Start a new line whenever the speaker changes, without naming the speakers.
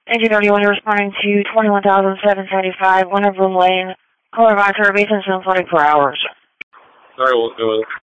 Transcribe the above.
Agent 31, you're responding to 21,775 Winter Bloom Lane, color visor, basin zone 24 hours.
Sorry, we'll go with it.